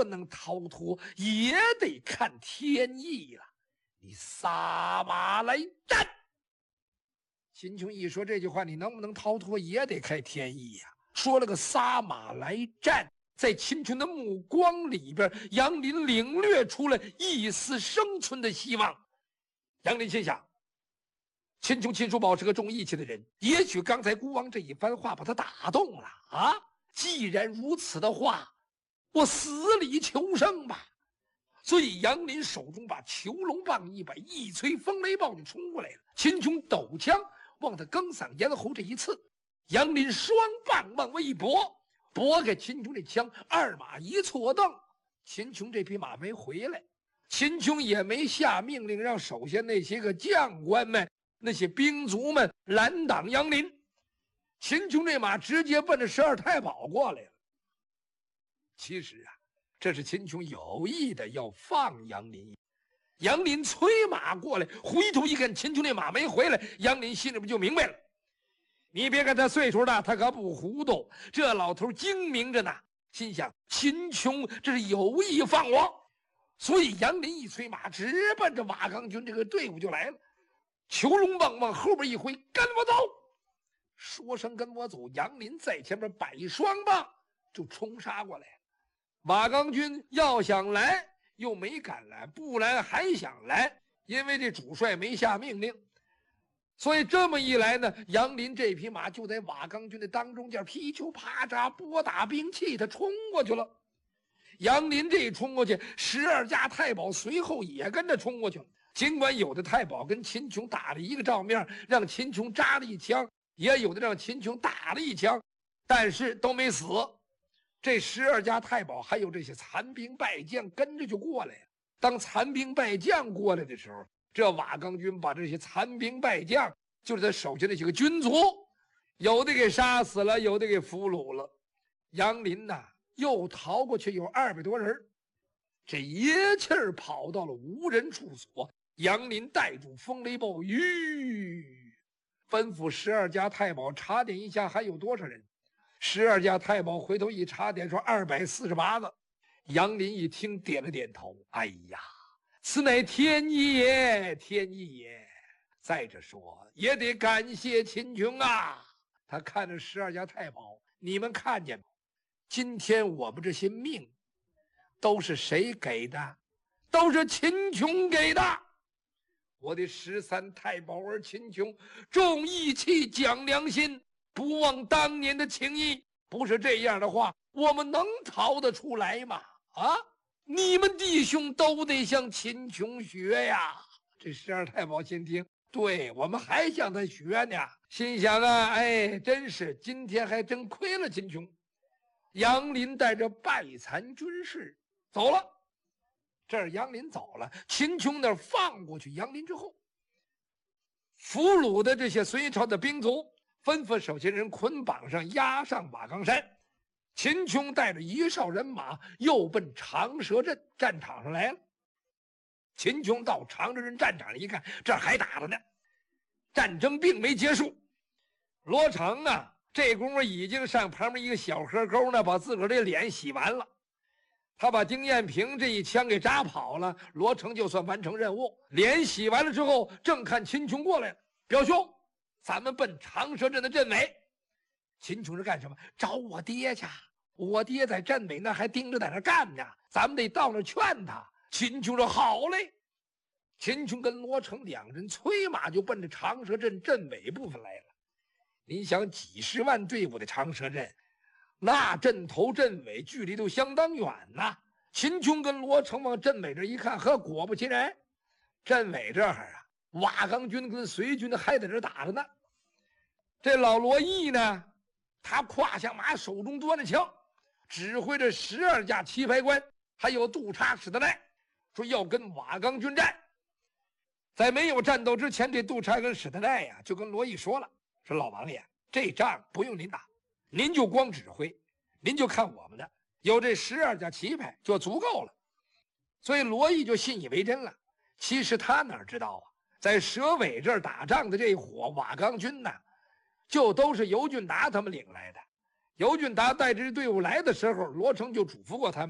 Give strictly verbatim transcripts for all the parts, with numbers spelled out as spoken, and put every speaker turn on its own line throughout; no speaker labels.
不能逃脱，也得看天意了。你撒马来战！秦琼一说这句话，你能不能逃脱也得看天意呀、啊。说了个撒马来战，在秦琼的目光里边，杨林领略出了一丝生存的希望。杨林心想，秦琼秦叔宝是个重义气的人，也许刚才孤王这一番话把他打动了啊。既然如此的话，我死里求生吧。所以杨林手中把囚龙棒一摆，一催风雷暴就冲过来了。秦琼抖枪往他更嗓咽喉这一刺，杨林双棒往外一拨，拨开秦琼这枪，二马一错蹬，秦琼这匹马没回来。秦琼也没下命令让手下那些个将官们、那些兵卒们拦挡杨林，秦琼这马直接奔着十二太保过来了。其实啊，这是秦琼有意的要放杨林。杨林催马过来，回头一看秦琼那马没回来，杨林心里边就明白了。你别看他岁数大，他可不糊涂，这老头精明着呢。心想秦琼这是有意放我，所以杨林一催马，直奔着瓦岗军这个队伍就来了。囚龙棒往后边一挥，跟我走！说声跟我走，杨林在前面摆双棒就冲杀过来了。瓦岗军要想来又没敢来，不来还想来，因为这主帅没下命令，所以这么一来呢，杨林这匹马就在瓦岗军的当中间噼球啪嚓拨打兵器，他冲过去了。杨林这一冲过去，十二家太保随后也跟着冲过去了。尽管有的太保跟秦琼打了一个照面，让秦琼扎了一枪，也有的让秦琼打了一枪，但是都没死。这十二家太保还有这些残兵败将跟着就过来了。当残兵败将过来的时候，这瓦岗军把这些残兵败将，就是他手下那些个军卒，有的给杀死了，有的给俘虏了。杨林呐，又逃过去有二百多人，这一气儿跑到了无人处所。杨林带住风雷暴吁，吩咐十二家太保查点一下还有多少人。十二家太保回头一查点，说二百四十八个。杨林一听点了点头，哎呀，此乃天意也，天意也。再者说也得感谢秦琼啊。他看着十二家太保，你们看见吗？今天我们这些命都是谁给的？都是秦琼给的。我的十三太保儿秦琼重义气讲良心，不忘当年的情谊，不是这样的话，我们能逃得出来吗？啊，你们弟兄都得向秦琼学呀！这十二太保心听，对我们还向他学呢，心想啊，哎，真是今天还真亏了秦琼。杨林带着败残军士走了，这儿杨林走了，秦琼那儿放过去杨林之后，俘虏的这些隋朝的兵卒吩咐手下人捆绑上，押上瓦岗山。秦琼带着一哨人马又奔长蛇阵战场上来了。秦琼到长蛇阵战场一看，这儿还打着呢，战争并没结束。罗成啊，这功夫已经上旁边一个小河沟呢，把自个儿的脸洗完了。他把丁彦平这一枪给扎跑了，罗成就算完成任务。脸洗完了之后，正看秦琼过来了，表兄，咱们奔长蛇阵的阵尾。秦琼是干什么？找我爹去，我爹在阵尾那还盯着在那干呢，咱们得到那劝他。秦琼说好嘞。秦琼跟罗成两人催马就奔着长蛇阵阵尾部分来了。你想几十万队伍的长蛇阵，那阵头阵尾距离都相当远呐。秦琼跟罗成往阵尾这一看，呵，果不其然，阵尾这儿啊，瓦岗军跟隋军还在这打着呢。这老罗毅呢，他跨下马，手中端着枪，指挥着十二架棋牌官，还有督察史德赖，说要跟瓦岗军战。在没有战斗之前，这督察跟史德赖呀，就跟罗毅说了，说老王爷，这仗不用您打，您就光指挥，您就看我们的，有这十二架棋牌就足够了。所以罗毅就信以为真了。其实他哪知道啊，在蛇尾这儿打仗的这一伙瓦岗军呢，就都是尤俊达他们领来的。尤俊达带着队伍来的时候，罗成就嘱咐过他们，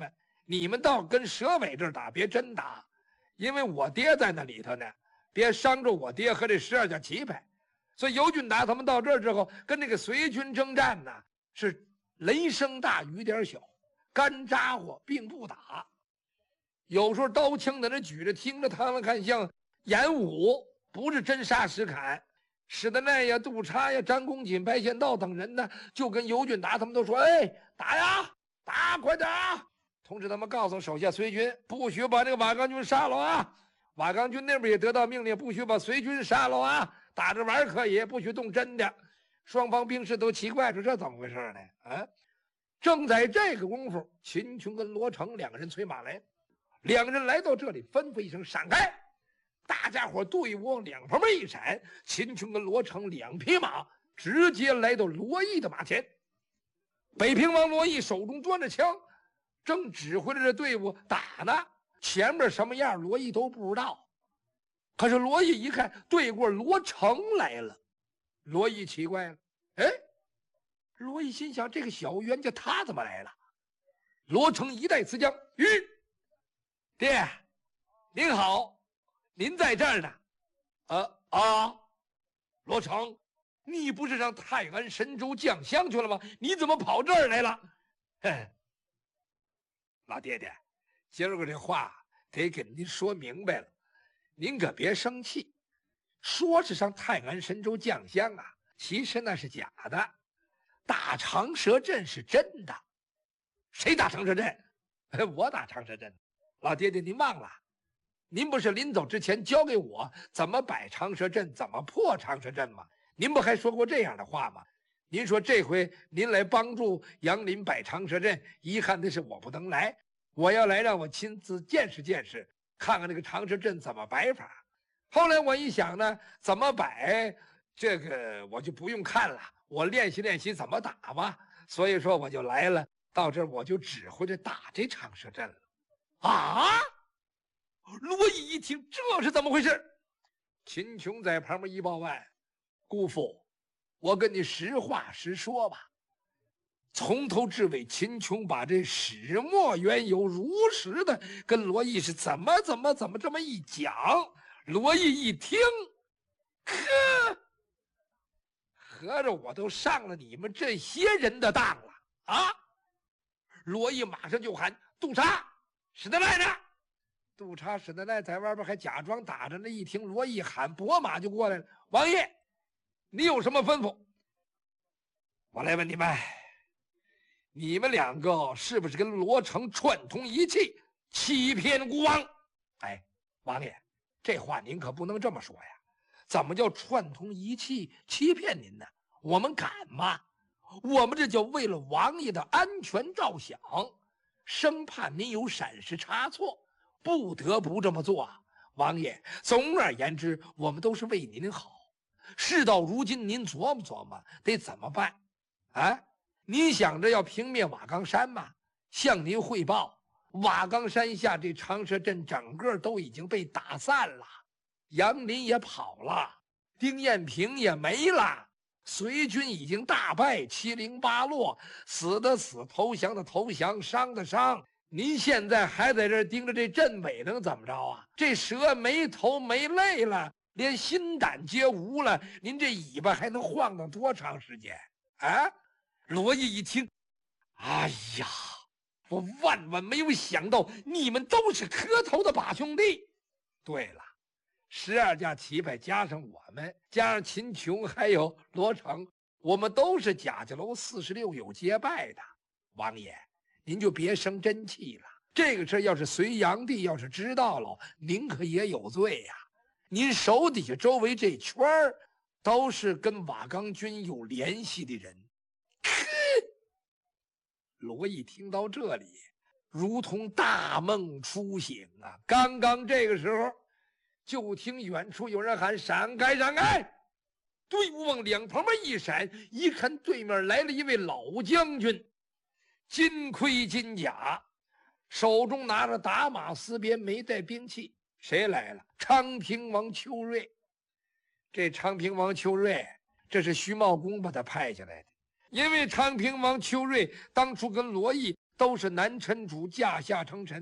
你们到跟佘伟这儿打，别真打，因为我爹在那里头呢，别伤着我爹和这十二架旗牌。所以尤俊达他们到这儿之后，跟那个隋军征战呢，是雷声大雨点小，干扎火并不打。有时候刀枪在那举着，听着他们看像演武，不是真杀实砍。史德奈呀、杜叉呀、张公瑾、白贤道等人呢，就跟尤俊达他们都说：“哎，打呀，打，快点啊！”同时，他们告诉手下隋军，不许把这个瓦岗军杀了啊！瓦岗军那边也得到命令，不许把隋军杀了啊！打着玩可以，不许动真的。双方兵士都奇怪着，这怎么回事呢？啊！正在这个功夫，秦琼跟罗成两个人催马来，两个人来到这里，吩咐一声：“闪开！”大家伙队伍往两旁边一闪，秦琼跟罗成两匹马直接来到罗毅的马前。北平王罗毅手中端着枪，正指挥着这队伍打呢。前面什么样，罗毅都不知道。可是罗毅一看，对过罗成来了。罗毅奇怪了，哎，罗毅心想，这个小冤家他怎么来了？罗成一带刺将，吁，爹，您好。您在这儿呢？呃啊，罗成，你不是上泰安神州降香去了吗？你怎么跑这儿来了？嘿，老爹爹，今儿个这话得跟您说明白了，您可别生气。说是上泰安神州降香啊，其实那是假的。打长蛇阵是真的。谁打长蛇阵？我打长蛇阵。老爹爹，您忘了？您不是临走之前教给我怎么摆长蛇阵，怎么破长蛇阵吗？您不还说过这样的话吗？您说这回您来帮助杨林摆长蛇阵，遗憾的是我不能来，我要来让我亲自见识见识，看看这个长蛇阵怎么摆法。后来我一想呢，怎么摆这个我就不用看了，我练习练习怎么打吧。所以说我就来了，到这儿我就指挥着打这长蛇阵了。啊！罗毅一听，这是怎么回事？秦琼在旁边一报案：“姑父，我跟你实话实说吧。”从头至尾，秦琼把这始末缘由如实的跟罗毅是怎么怎么怎么这么一讲。罗毅一听，呵，合着我都上了你们这些人的当了啊！罗毅马上就喊：“杜叉，史德赖呢？”杜叉、史德赖在外边还假装打着呢，一听罗毅喊，拨马就过来了。王爷，你有什么吩咐？我来问你们，你们两个是不是跟罗成串通一气，欺骗孤王？哎，王爷，这话您可不能这么说呀！怎么叫串通一气欺骗您呢？我们敢吗？我们这叫为了王爷的安全着想，生怕您有闪失差错，不得不这么做啊！王爷，总而言之，我们都是为您好。事到如今，您琢磨琢磨，得怎么办？啊，您想着要平灭瓦岗山吗？向您汇报，瓦岗山下这长蛇阵整个都已经被打散了，杨林也跑了，丁彦平也没了，隋军已经大败，七零八落，死的死，投降的投降，伤的伤。您现在还在这盯着这阵尾，能怎么着啊？这蛇没头没泪了，连心胆皆无了，您这尾巴还能晃荡多长时间啊？罗毅一听，哎呀，我万万没有想到你们都是磕头的把兄弟。对了，十二架旗牌加上我们，加上秦琼还有罗成，我们都是贾家楼四十六友结拜的。王爷，您就别生真气了。这个事要是隋炀帝要是知道了，您可也有罪呀、啊。您手底下周围这圈儿都是跟瓦岗军有联系的人。罗毅听到这里，如同大梦初醒啊！刚刚这个时候，就听远处有人喊：“闪开，闪开！”队伍往两旁边一闪，一看对面来了一位老将军，金盔金甲，手中拿着打马丝鞭，没带兵器。谁来了？昌平王邱瑞。这昌平王邱瑞，这是徐茂公把他派下来的。因为昌平王邱瑞当初跟罗毅都是男臣主驾下称臣。